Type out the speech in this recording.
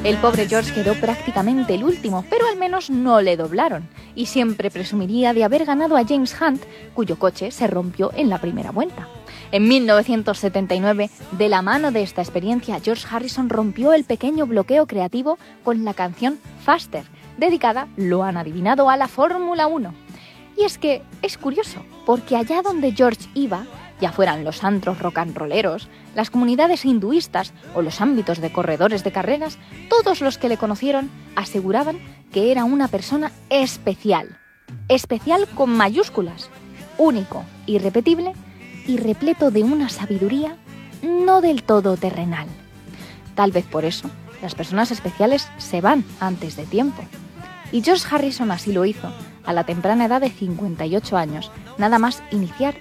El pobre George quedó prácticamente el último, pero al menos no le doblaron, y siempre presumiría de haber ganado a James Hunt, cuyo coche se rompió en la primera vuelta. En 1979, de la mano de esta experiencia, George Harrison rompió el pequeño bloqueo creativo con la canción Faster, dedicada, lo han adivinado, a la Fórmula 1. Y es que es curioso, porque allá donde George iba, ya fueran los antros rock and rolleros, las comunidades hinduistas o los ámbitos de corredores de carreras, todos los que le conocieron aseguraban que era una persona especial. Especial con mayúsculas, único, irrepetible y repleto de una sabiduría no del todo terrenal. Tal vez por eso, las personas especiales se van antes de tiempo. Y George Harrison así lo hizo, a la temprana edad de 58 años, nada más iniciar